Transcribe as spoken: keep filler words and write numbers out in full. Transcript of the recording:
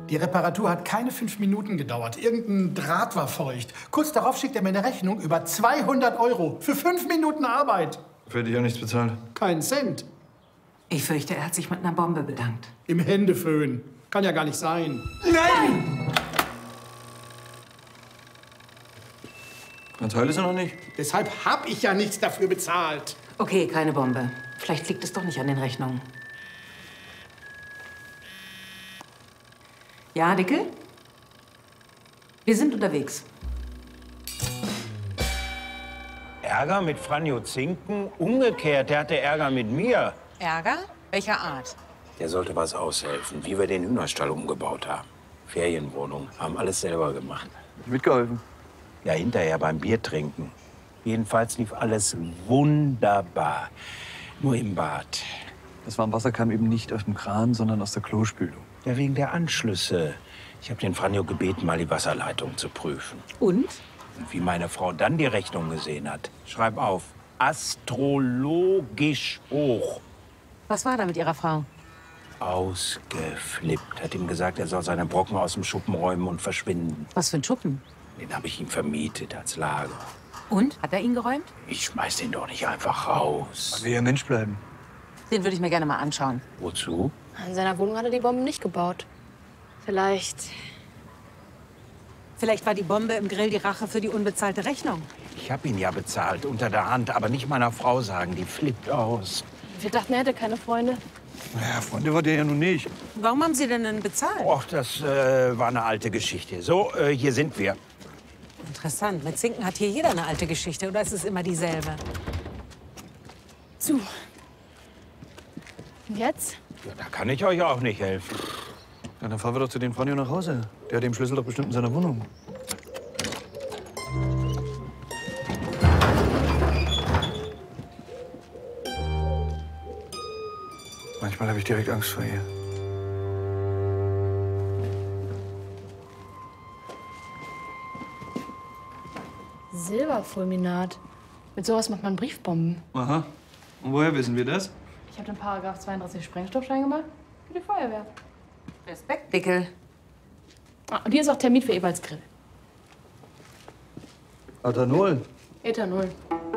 Die Reparatur hat keine fünf Minuten gedauert. Irgendein Draht war feucht. Kurz darauf schickt er mir eine Rechnung über zweihundert Euro für fünf Minuten Arbeit. Für dich auch nichts bezahlt? Kein Cent. Ich fürchte, er hat sich mit einer Bombe bedankt. Im Händeföhn. Kann ja gar nicht sein. Nein! Ganz heil ist er noch nicht. Deshalb hab ich ja nichts dafür bezahlt. Okay, keine Bombe. Vielleicht liegt es doch nicht an den Rechnungen. Ja, Dickel? Wir sind unterwegs. Ärger mit Franjo Zinken? Umgekehrt, der hatte Ärger mit mir. Ärger? Welcher Art? Der sollte was aushelfen, wie wir den Hühnerstall umgebaut haben. Ferienwohnung, haben alles selber gemacht. Mitgeholfen? Ja, hinterher beim Bier trinken. Jedenfalls lief alles wunderbar. Nur im Bad. Das warme Wasser kam eben nicht aus dem Kran, sondern aus der Klospülung. Ja, wegen der Anschlüsse. Ich habe den Franjo gebeten, mal die Wasserleitung zu prüfen. Und? Und wie meine Frau dann die Rechnung gesehen hat. Schreib auf. Astrologisch hoch. Was war da mit Ihrer Frau? Ausgeflippt. Hat ihm gesagt, er soll seine Brocken aus dem Schuppen räumen und verschwinden. Was für ein Schuppen? Den habe ich ihm vermietet als Lager. Und? Hat er ihn geräumt? Ich schmeiß den doch nicht einfach raus. Man will ja Mensch bleiben. Den würde ich mir gerne mal anschauen. Wozu? In seiner Wohnung hat er die Bombe nicht gebaut. Vielleicht. Vielleicht war die Bombe im Grill die Rache für die unbezahlte Rechnung. Ich habe ihn ja bezahlt, unter der Hand. Aber nicht meiner Frau sagen, die flippt aus. Wir dachten, er hätte keine Freunde. Naja, Freunde war der ja nun nicht. Warum haben Sie denn denn bezahlt? Och, das äh, war eine alte Geschichte. So, äh, hier sind wir. Interessant. Mit Zinken hat hier jeder eine alte Geschichte. Oder ist es immer dieselbe? Zu. Und jetzt? Ja, da kann ich euch auch nicht helfen. Ja, dann fahren wir doch zu dem Franjo nach Hause. Der hat den Schlüssel doch bestimmt in seiner Wohnung. Manchmal habe ich direkt Angst vor ihr. Silberfulminat. Mit sowas macht man Briefbomben. Aha. Und woher wissen wir das? Ich habe den Paragraph zweiunddreißig Sprengstoffschein gemacht. Für die Feuerwehr. Respekt, Dickel. Ah, und hier ist auch Termin für Eberts Grill. Ethanol. Ethanol.